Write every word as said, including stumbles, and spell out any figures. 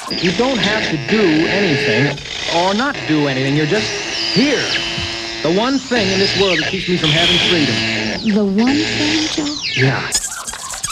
You don't have to do anything or not do anything. You're just here. The one thing in this world that keeps me from having freedom. The one thing, Joe? Yeah.